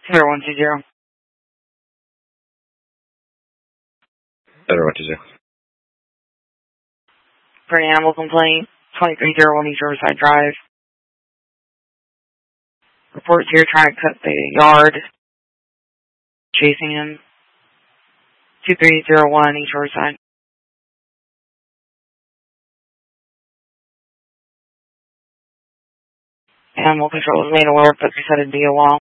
0120. Better 120. For an animal complaint, 2301 East Riverside Drive. Reports here trying to cut the yard. Chasing him. 2301 East Riverside. Animal control was made aware, but they said it'd be a while.